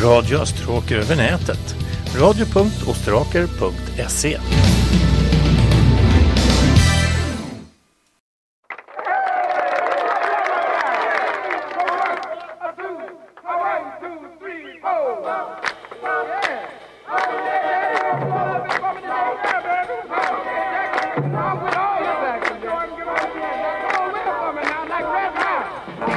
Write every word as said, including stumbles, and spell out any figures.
Radio Österåker över nätet. radio punkt osteråker punkt se